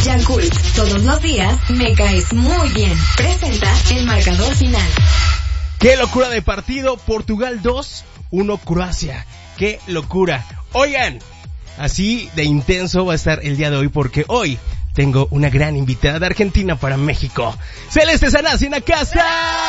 Yakult, todos los días me caes muy bien. Presenta el marcador final. ¡Qué locura de partido! Portugal 2, 1 Croacia. ¡Qué locura! Oigan, así de intenso va a estar el día de hoy porque hoy tengo una gran invitada de Argentina para México. ¡Celeste Sanasi en la casa!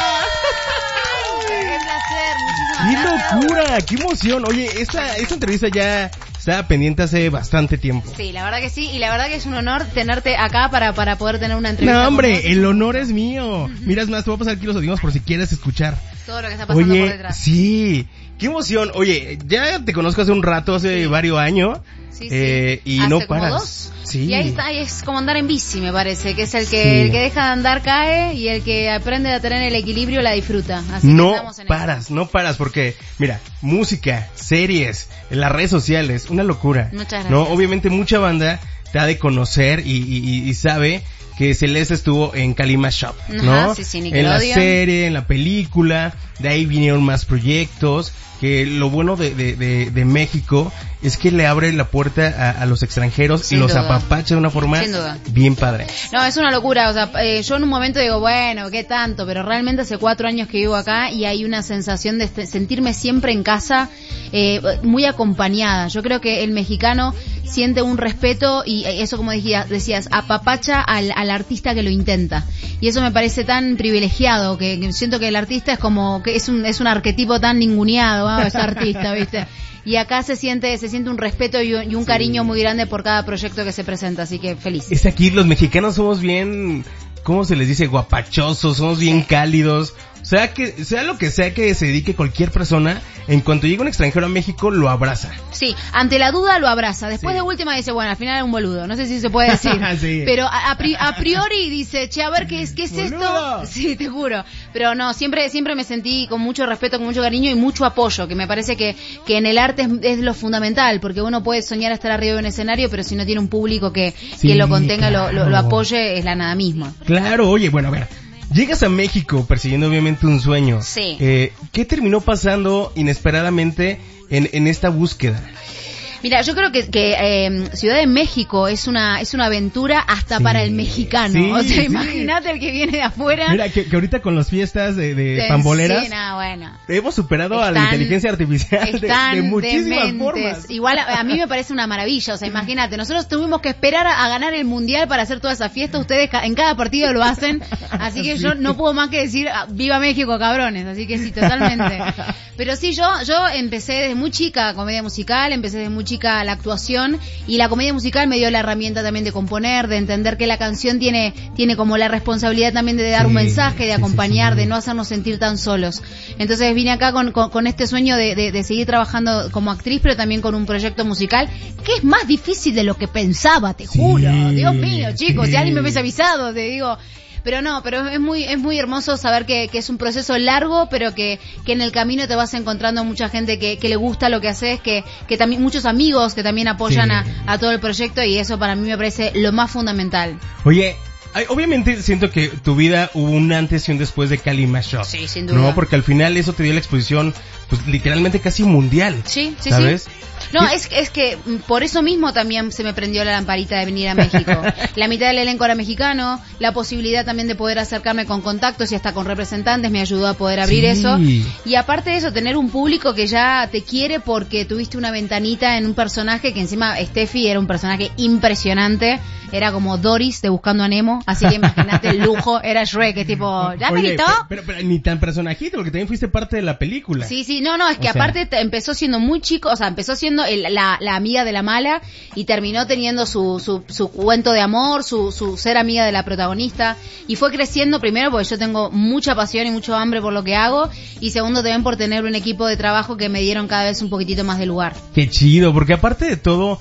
¡Qué placer! ¡Qué locura! ¡Qué emoción! Oye, esta entrevista ya estaba pendiente hace bastante tiempo. Sí, la verdad que sí, y la verdad que es un honor tenerte acá para poder tener una entrevista. No, hombre, el honor es mío. Mira, es más, te voy a pasar aquí los audífonos por si quieres escuchar todo lo que está pasando por detrás. Sí, qué emoción. Oye, ya te conozco hace un rato, hace varios años. Sí. Y hace no como paras. 2. Sí. Y ahí está, y es como andar en bici, me parece, que es el que deja de andar cae y el que aprende a tener el equilibrio la disfruta. Así no que estamos en paras, no paras, porque, mira, música, series, en las redes sociales, una locura. Muchas gracias. No, obviamente mucha banda te ha de conocer y sabe que Celeste estuvo en Kalima Shop, ¿no? Ajá, sí, en la serie, en la película, de ahí vinieron más proyectos, que lo bueno de México es que le abre la puerta a los extranjeros Sin y los duda. apapacha de una forma bien padre. No, es una locura, o sea, yo en un momento digo, bueno, ¿qué tanto? Pero realmente hace 4 años que vivo acá y hay una sensación de sentirme siempre en casa, muy acompañada. Yo creo que el mexicano siente un respeto y eso, como decías, apapacha al artista que lo intenta. Y eso me parece tan privilegiado, que siento que el artista es como, que es un arquetipo tan ninguneado, ¿no? Es artista, ¿viste? Y acá se siente un respeto y un cariño muy grande por cada proyecto que se presenta, así que feliz. Es aquí, los mexicanos somos bien, ¿cómo se les dice? Guapachosos, somos bien cálidos. Sea lo que sea que se dedique cualquier persona, en cuanto llega un extranjero a México, lo abraza. Sí, ante la duda lo abraza. Después de última dice, bueno, al final es un boludo. No sé si se puede decir. Sí. Pero a priori dice, che, a ver, ¿qué es esto? Sí, te juro. Pero no, siempre me sentí con mucho respeto, con mucho cariño y mucho apoyo, que me parece que en el arte es lo fundamental, porque uno puede soñar estar arriba de un escenario, pero si no tiene un público que lo contenga, claro, lo apoye, es la nada misma. Claro, oye, bueno, a ver. Llegas a México persiguiendo obviamente un sueño. Sí. ¿Qué terminó pasando inesperadamente en esta búsqueda? Mira, yo creo que Ciudad de México es una aventura hasta para el mexicano. Sí, o sea, imagínate el que viene de afuera. Mira, que ahorita con las fiestas de pamboleras, bueno. hemos superado a la inteligencia artificial de muchísimas formas. Igual a mí me parece una maravilla. O sea, imagínate, nosotros tuvimos que esperar a ganar el Mundial para hacer toda esa fiesta. Ustedes en cada partido lo hacen. Así que yo no puedo más que decir, ¡viva México, cabrones! Así que sí, totalmente. Pero sí, yo empecé desde muy chica comedia musical, empecé desde muy chica la actuación, y la comedia musical me dio la herramienta también de componer, de entender que la canción tiene como la responsabilidad también de dar un mensaje, de acompañar, de no hacernos sentir tan solos. Entonces vine acá con este sueño de seguir trabajando como actriz, pero también con un proyecto musical que es más difícil de lo que pensaba, te juro. Dios mío, chicos, si alguien me hubiese avisado, te digo. Pero es muy hermoso saber que es un proceso largo, pero que en el camino te vas encontrando mucha gente que le gusta lo que haces, que también muchos amigos que también apoyan a todo el proyecto, y eso para mí me parece lo más fundamental. Oye, obviamente siento que tu vida hubo un antes y un después de Kalima Shop. Sí, sin duda. No, porque al final eso te dio la exposición, pues literalmente casi mundial. Sí, ¿sabes? Sí. No, es que por eso mismo también se me prendió la lamparita de venir a México. La mitad del elenco era mexicano, la posibilidad también de poder acercarme con contactos y hasta con representantes me ayudó a poder abrir eso. Y aparte de eso, tener un público que ya te quiere porque tuviste una ventanita en un personaje que encima Steffi era un personaje impresionante. Era como Doris de Buscando a Nemo, así que imagínate el lujo, era Shrek, que tipo, ¿ya me gritó? Pero ni tan personajito, porque también fuiste parte de la película. Sí, no, es que aparte empezó siendo muy chico, o sea, empezó siendo la amiga de la mala y terminó teniendo su cuento de amor, su ser amiga de la protagonista, y fue creciendo primero porque yo tengo mucha pasión y mucho hambre por lo que hago, y segundo también por tener un equipo de trabajo que me dieron cada vez un poquitito más de lugar. Qué chido, porque aparte de todo,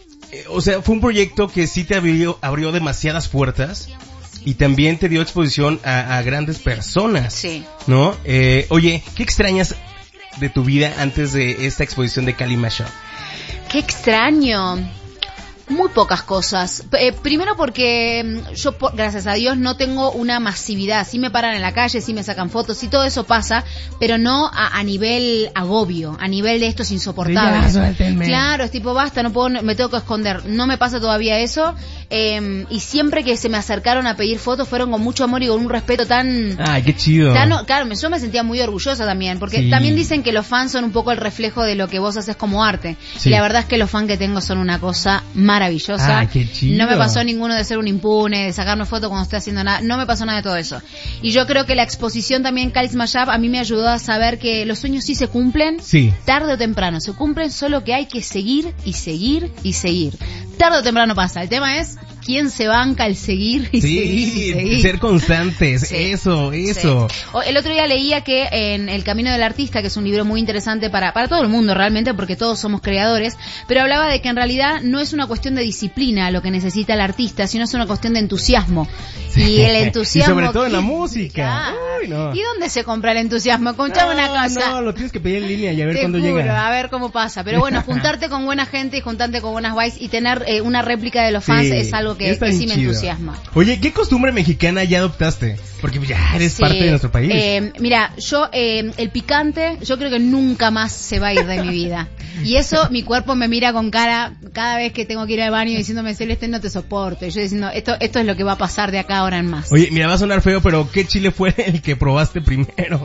o sea, fue un proyecto que sí te abrió demasiadas puertas y también te dio exposición a grandes personas. Sí. ¿No? Oye, ¿qué extrañas de tu vida antes de esta exposición de Kalima Shop? ¡Qué extraño! Muy pocas cosas. Primero porque yo, gracias a Dios, no tengo una masividad. Sí me paran en la calle, sí me sacan fotos, sí todo eso pasa, pero no a nivel agobio, a nivel de esto es insoportable. Ya, suéltenme. Claro, es tipo, basta, no puedo, me tengo que esconder. No me pasa todavía eso. y siempre que se me acercaron a pedir fotos fueron con mucho amor y con un respeto tan... Ay, qué chido. Claro, yo me sentía muy orgullosa también, porque también dicen que los fans son un poco el reflejo de lo que vos haces como arte. Sí. Y la verdad es que los fans que tengo son una cosa maravillosa. Ay, qué chido. No me pasó ninguno de ser un impune, de sacarme fotos cuando estoy haciendo nada, no me pasó nada de todo eso. Y yo creo que la exposición también Khalid Mayab a mí me ayudó a saber que los sueños sí se cumplen, sí, tarde o temprano se cumplen, solo que hay que seguir y seguir y seguir. Tarde o temprano pasa. El tema es quién se banca el seguir y seguir y seguir. Ser constantes, sí, eso. Sí. El otro día leía que en El Camino del Artista, que es un libro muy interesante para todo el mundo realmente, porque todos somos creadores, pero hablaba de que en realidad no es una cuestión de disciplina lo que necesita el artista, sino es una cuestión de entusiasmo. Sí. Y el entusiasmo... Y sobre todo en la música. Uy, no. ¿Y dónde se compra el entusiasmo? Escuchame una cosa. No, lo tienes que pedir en línea y a ver cuándo llega. A ver cómo pasa. Pero bueno, juntarte con buena gente y juntarte con buenas vibes y tener una réplica de los fans es algo que sí me entusiasma. Oye, ¿qué costumbre mexicana ya adoptaste? Porque ya eres parte de nuestro país. Mira, yo el picante, yo creo que nunca más se va a ir de mi vida. Y eso, mi cuerpo me mira con cara cada vez que tengo que ir al baño diciéndome, Celeste, no te soporto. Y yo diciendo, esto es lo que va a pasar de acá ahora en más. Oye, mira, va a sonar feo, pero ¿qué chile fue el que probaste primero?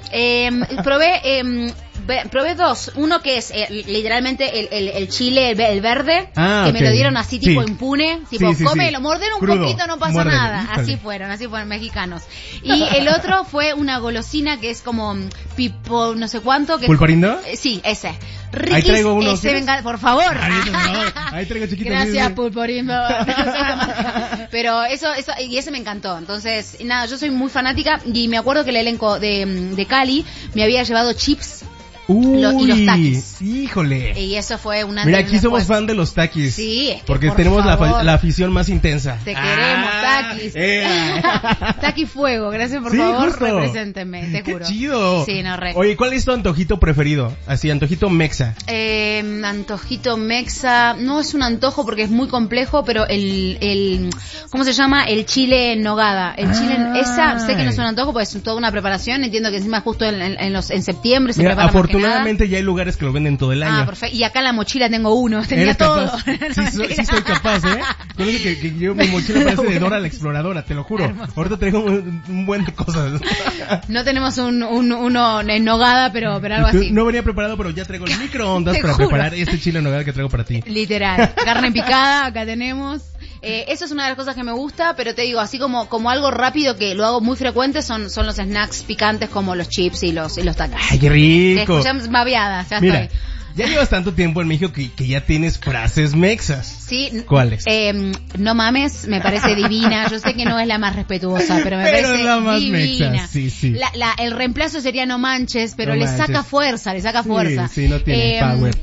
Probé dos. Uno que es literalmente el chile, el verde, que me lo dieron así tipo impune, tipo cómelo, morder un crudo, poquito, no pasa muérdelo, nada. híjole. Así fueron mexicanos. Y el otro fue una golosina que es como pipo, no sé cuánto. Que ¿Pulparindo? Sí, ese. Ahí traigo uno. Por favor. Ahí traigo chiquito. Gracias, Pulparindo. Pero eso, y ese me encantó. Entonces, nada, yo soy muy fanática y me acuerdo que el elenco de Cali me había llevado chips. Uy, y los taquis. Híjole. Y eso fue una... Mira, aquí somos fan de los taquis. Sí, es que porque tenemos la afición más intensa. Te queremos, taquis. Taqui Fuego, gracias por favor, justo. Represéntenme, te juro. Qué chido. Sí, no, re. Oye, ¿cuál es tu antojito preferido? Así, antojito mexa. Antojito mexa, no es un antojo porque es muy complejo, pero ¿cómo se llama? El chile en nogada. El chile sé que no es un antojo porque es toda una preparación, entiendo que encima justo en septiembre se prepara. Afortunadamente ya hay lugares que lo venden todo el año. Perfecto. Y acá en la mochila tengo uno, tenía todo. Sí soy capaz, Con eso que yo mi mochila parece de Dora la Exploradora, te lo juro. Hermoso. Ahorita traigo un buen de cosas. No tenemos uno en nogada, pero algo así. No venía preparado, pero ya traigo el microondas para preparar este chile en nogada que traigo para ti. Literal. Carne picada, acá tenemos. Eso es una de las cosas que me gusta, pero te digo, así como algo rápido que lo hago muy frecuente son los snacks picantes como los chips y los tacos. ¡Ay, qué rico! Escuchamos babeadas, ya Mira, estoy. Ya llevas tanto tiempo en México que ya tienes frases mexas. Sí. ¿Cuáles? No mames, me parece divina. Yo sé que no es la más respetuosa, pero me parece es la más divina. mexa, sí. El reemplazo sería no manches, pero no le manches. saca fuerza. Sí, no tiene power.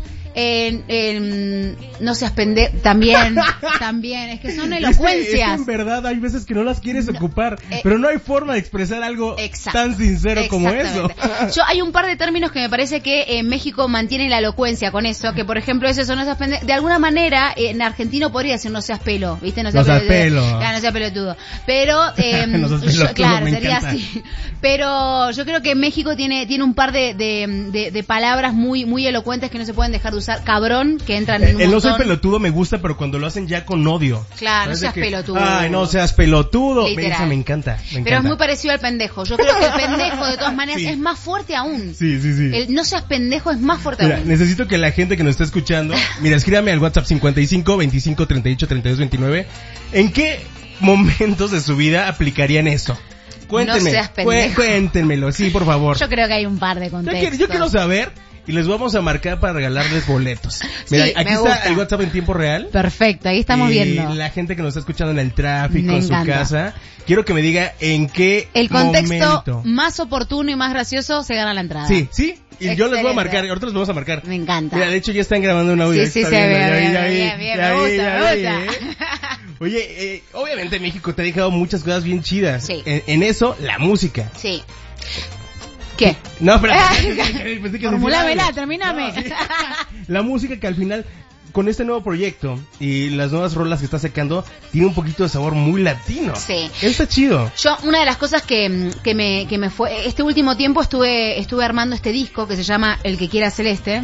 No seas pendejo, también, es que son elocuencias. Es que en verdad hay veces que no las quieres ocupar, pero no hay forma de expresar algo tan sincero como eso. Hay un par de términos que me parece que en México mantienen la elocuencia con eso, que por ejemplo es eso, no seas pendejo. De alguna manera, en argentino podría decir no seas pelo, ¿viste? No seas pelo. Claro, no seas pelotudo. Pero, claro, sería así. Pero yo creo que México tiene un par de palabras muy elocuentes que no se pueden dejar de usar. Cabrón, que entran en un el no montón. ser pelotudo me gusta, pero cuando lo hacen ya con odio. Claro, no seas pelotudo. Ay, no seas pelotudo. Literal. Esa me encanta. Pero es muy parecido al pendejo. Yo creo que el pendejo, de todas maneras, es más fuerte aún. Sí. El no seas pendejo es más fuerte aún. Necesito que la gente que nos está escuchando, escríbame al WhatsApp 55 25 38 32 29. ¿En qué momentos de su vida aplicarían eso? Cuéntenme. No seas pendejo. Cuéntenmelo, sí, por favor. Yo creo que hay un par de contextos. Yo quiero saber. Y les vamos a marcar para regalarles boletos. Mira, sí, aquí está el WhatsApp en tiempo real. Perfecto, ahí estamos viendo. La gente que nos está escuchando en el tráfico, en su casa, quiero que me diga en qué el contexto momento más oportuno y más gracioso se gana la entrada. Sí. Y excelente. yo les voy a marcar, ahorita les vamos a marcar. Me encanta. Mira, de hecho ya están grabando un audio. Sí, se ve bien, me gusta. Oye, obviamente México te ha dejado muchas cosas bien chidas. Sí. En eso, la música. Sí. ¿Qué? No, pero formulámela, termíname. No, sí. La música que al final, con este nuevo proyecto y las nuevas rolas que está sacando, tiene un poquito de sabor muy latino. Sí. Eso está chido. Yo, una de las cosas que me fue, este último tiempo estuve armando este disco que se llama El que quiera Celeste.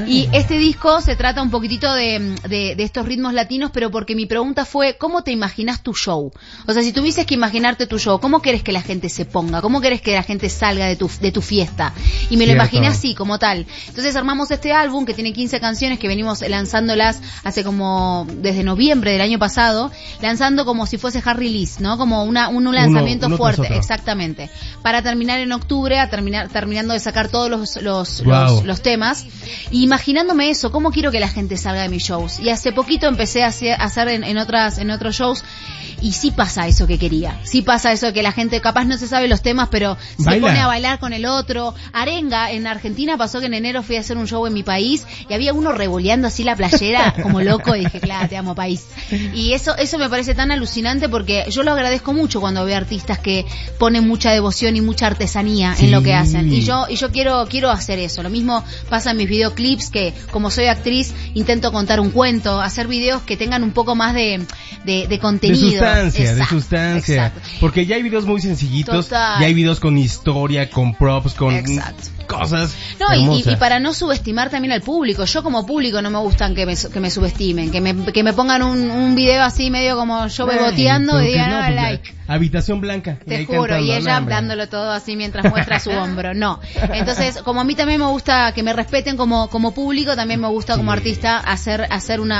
Y este disco se trata un poquitito de estos ritmos latinos, pero porque mi pregunta fue, ¿cómo te imaginas tu show? O sea, si tuvieses que imaginarte tu show, ¿cómo querés que la gente se ponga? ¿Cómo querés que la gente salga de tu fiesta? Y me lo imaginé así, como tal. Entonces armamos este álbum que tiene 15 canciones que venimos lanzándolas hace como desde noviembre del año pasado, lanzando como si fuese hard release, ¿no? Como un lanzamiento uno fuerte, exactamente. Para terminar en octubre, terminando de sacar todos los temas, y imaginándome eso, cómo quiero que la gente salga de mis shows. Y hace poquito empecé a hacer en otros shows, y sí pasa eso que quería. Sí pasa eso que la gente capaz no se sabe los temas, pero se pone a bailar con el otro. Arenga, en Argentina pasó que en enero fui a hacer un show en mi país y había uno revoleando así la playera como loco, y dije, claro, te amo, país. Y eso me parece tan alucinante, porque yo lo agradezco mucho cuando veo artistas que ponen mucha devoción y mucha artesanía en lo que hacen. Y yo quiero hacer eso. Lo mismo pasa en mis videoclips, que como soy actriz intento contar un cuento, hacer videos que tengan un poco más de contenido. De sustancia. Exacto. Porque ya hay videos muy sencillitos, Total. ya hay videos con historia, con props, con cosas hermosas. Y para no subestimar también al público. Yo como público no me gustan que me subestimen, que me pongan un video así medio como yo beboteando y digan, like. Habitación blanca. Te juro, y ella dándolo todo así mientras muestra su hombro. No. Entonces, como a mí también me gusta que me respeten como público, también me gusta como artista hacer una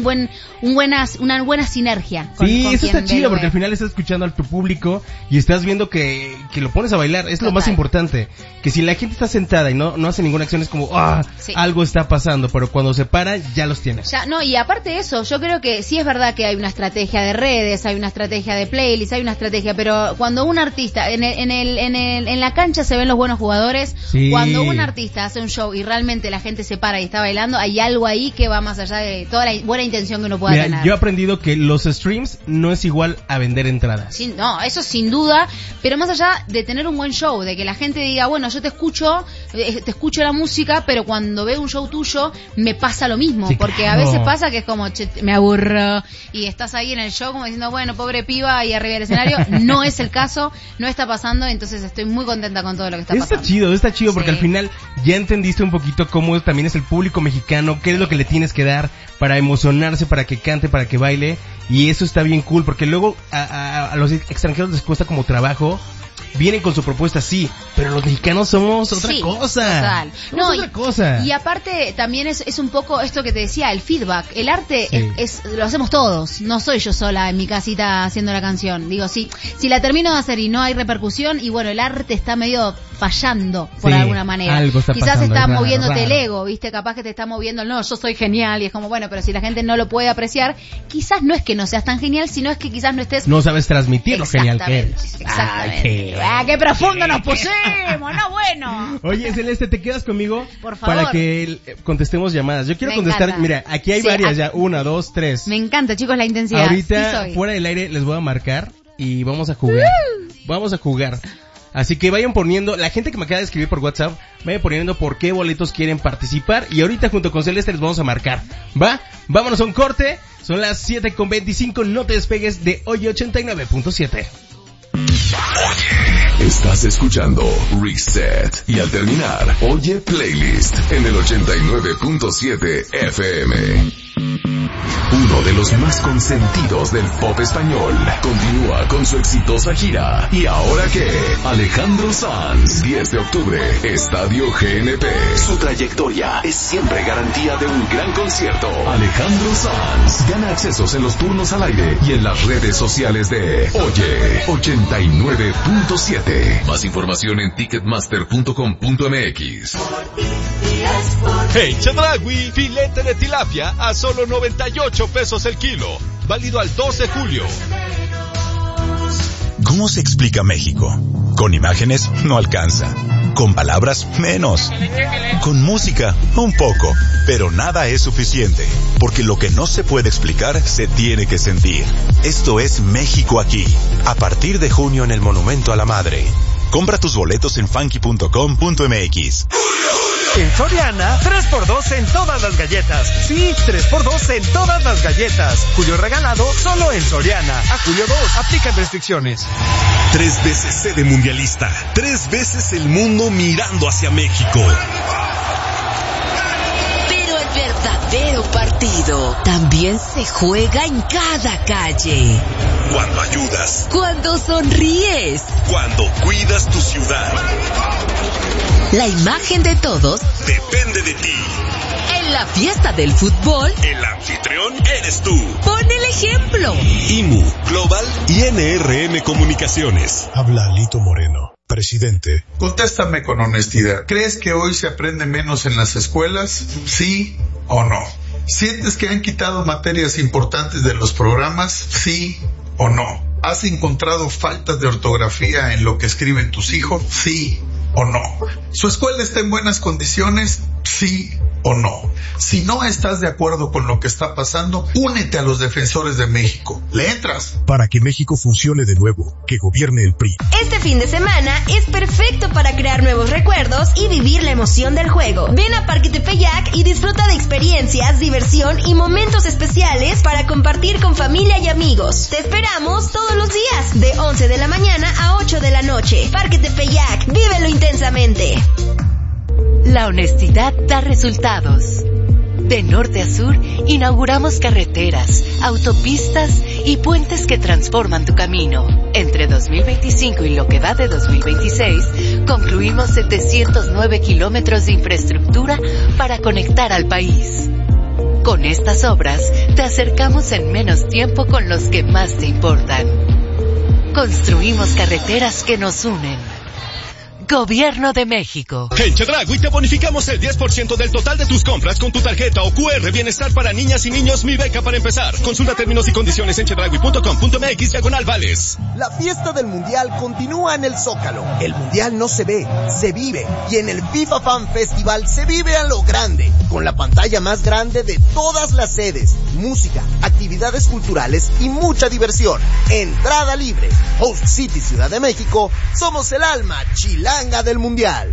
buena sinergia con eso quien está chido, porque ve. al final estás escuchando a tu público y estás viendo que lo pones a bailar. Es lo más importante. Que si la gente está sentada y no hace ninguna acción, es como, algo está pasando, pero cuando se para, ya los tienes. Y aparte de eso, yo creo que sí es verdad que hay una estrategia de redes, hay una estrategia de playlist, hay una estrategia, pero cuando un artista, en la cancha se ven los buenos jugadores, cuando un artista hace un show y realmente la gente se para y está bailando, hay algo ahí que va más allá de toda la buena intención que uno pueda tener. Yo he aprendido que los streams no es igual a vender entradas. Eso sin duda, pero más allá de tener un buen show, de que la gente diga, bueno, yo te escucho la música, pero cuando veo un show tuyo me pasa lo mismo, porque a veces pasa que es como, che, me aburro, y estás ahí en el show como diciendo, bueno, pobre piba, ahí arriba del escenario. No es el caso, no está pasando, entonces estoy muy contenta con todo lo que está pasando. Está chido, porque al final ya entendiste un poquito cómo también es el público mexicano, qué es lo que le tienes que dar para emocionarse, para que cante, para que baile, y eso está bien cool, porque luego a los extranjeros les cuesta como trabajo. Vienen con su propuesta, sí, pero los mexicanos somos otra cosa. Total. Otra cosa. Y aparte también es un poco esto que te decía, el feedback. El arte lo hacemos todos. No soy yo sola en mi casita haciendo la canción. Digo, si la termino de hacer y no hay repercusión, y bueno, el arte está medio fallando por alguna manera. Algo está Quizás pasando, está raro, moviéndote raro. el ego, ¿viste? Capaz que te está moviendo, no, yo soy genial, y es como, bueno, pero si la gente no lo puede apreciar, quizás no es que no seas tan genial, sino es que quizás no estés... No sabes transmitir lo genial que eres. Exactamente. ¡Qué profundo nos pusimos! ¡No, bueno! Oye, Celeste, ¿te quedas conmigo? Por favor. Para que contestemos llamadas. Yo quiero Me contestar, encanta. mira, aquí hay varias ya, 1, 2, 3. Me encanta, chicos, la intensidad. Ahorita, Sí fuera del aire, les voy a marcar y vamos a jugar. Vamos a jugar. Así que vayan poniendo, la gente que me acaba de escribir por WhatsApp, vayan poniendo por qué boletos quieren participar, y ahorita junto con Celeste les vamos a marcar. ¿Va? Vámonos a un corte. Son las 7:25, no te despegues de Oye 89.7. Estás escuchando Reset, y al terminar, Oye Playlist en el 89.7 FM. Uno de los más consentidos del pop español continúa con su exitosa gira. ¿Y ahora qué? Alejandro Sanz, 10 de octubre, Estadio GNP. Su trayectoria es siempre garantía de un gran concierto. Alejandro Sanz gana accesos en los turnos al aire y en las redes sociales de Oye 89.7. Más información en ticketmaster.com.mx. Hey, Chedragui, filete de tilapia a solo 98 pesos el kilo. Válido al 2 de julio. ¿Cómo se explica México? Con imágenes no alcanza. Con palabras menos. Con música un poco. Pero nada es suficiente. Porque lo que no se puede explicar se tiene que sentir. Esto es México aquí. A partir de junio en el Monumento a la Madre. Compra tus boletos en funky.com.mx. En Soriana, 3x2 en todas las galletas. Sí, 3x2 en todas las galletas. Julio regalado solo en Soriana. A julio 2, aplican restricciones. 3 veces sede mundialista. 3 veces el mundo mirando hacia México. verdadero partido también se juega en cada calle. Cuando ayudas. Cuando sonríes. Cuando cuidas tu ciudad. La imagen de todos depende de ti. En la fiesta del fútbol, el anfitrión eres tú. Pon el ejemplo. IMU, Global y NRM Comunicaciones. Habla Alito Moreno, presidente. Contéstame con honestidad. ¿Crees que hoy se aprende menos en las escuelas? ¿Sí o no? ¿Sientes que han quitado materias importantes de los programas? ¿Sí o no? ¿Has encontrado faltas de ortografía en lo que escriben tus hijos? ¿Sí o no? ¿Su escuela está en buenas condiciones? ¿Sí o no? Si no estás de acuerdo con lo que está pasando, únete a los defensores de México. ¿Le entras? Para que México funcione de nuevo, que gobierne el PRI. Este fin de semana es perfecto para crear nuevos recuerdos y vivir la emoción del juego. Ven a Parque Tepeyac y disfruta de experiencias, diversión y momentos especiales para compartir con familia y amigos. Te esperamos todos los días, de 11 de la mañana a 8 de la noche. Parque Tepeyac, vívelo intensamente. La honestidad da resultados. De norte a sur, inauguramos carreteras, autopistas y puentes que transforman tu camino. Entre 2025 y lo que va de 2026, concluimos 709 kilómetros de infraestructura para conectar al país. Con estas obras, te acercamos en menos tiempo con los que más te importan. Construimos carreteras que nos unen. Gobierno de México. En Chedraui te bonificamos el 10% del total de tus compras con tu tarjeta o QR Bienestar para niñas y niños Mi Beca para empezar. Consulta términos y condiciones en chedraui.com.mx/vales. La fiesta del Mundial continúa en el Zócalo. El Mundial no se ve, se vive. Y en el FIFA Fan Festival se vive a lo grande. Con la pantalla más grande de todas las sedes. Música, actividades culturales y mucha diversión. Entrada libre. Host City Ciudad de México. Somos el alma chilanga del Mundial.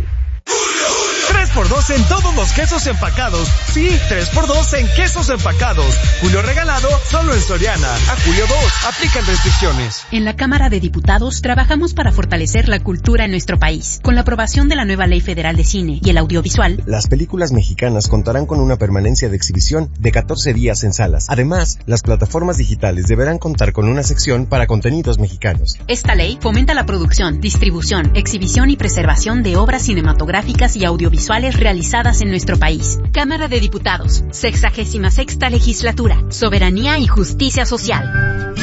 3x2 en todos los quesos empacados. Sí, 3x2 en quesos empacados. Julio regalado solo en Soriana. A julio 2. Aplican restricciones. En la Cámara de Diputados trabajamos para fortalecer la cultura en nuestro país. Con la aprobación de la nueva Ley Federal de Cine y el audiovisual, las películas mexicanas contarán con una permanencia de exhibición de 14 días en salas. Además, las plataformas digitales deberán contar con una sección para contenidos mexicanos. Esta ley fomenta la producción, distribución, exhibición y preservación de obras cinematográficas y audiovisuales realizadas en nuestro país. Cámara de Diputados, 66ª Legislatura, Soberanía y Justicia Social.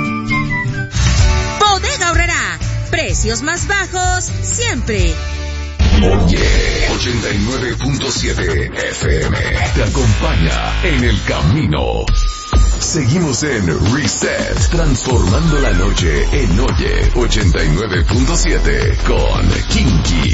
Bodega Aurrerá, precios más bajos siempre. Oye, 89.7 FM te acompaña en el camino. Seguimos en Reset, transformando la noche en Oye 89.7 con Kinky.